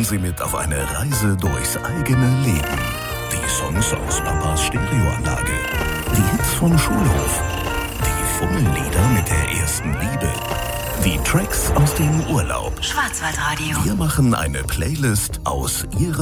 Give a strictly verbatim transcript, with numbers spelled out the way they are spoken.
Sie mit auf eine Reise durchs eigene Leben. Die Songs aus Papas Stereoanlage, die Hits vom Schulhof, die Fummellieder mit der ersten Liebe, die Tracks aus dem Urlaub. Schwarzwaldradio. Wir machen eine Playlist aus Ihrem